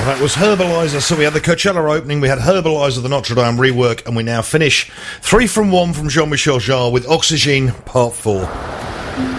That was Herbalizer. So we had the Coachella opening, we had Herbalizer, the Notre Dame rework, and we now finish 3 from 1 from Jean-Michel Jarre with Oxygene Part 4.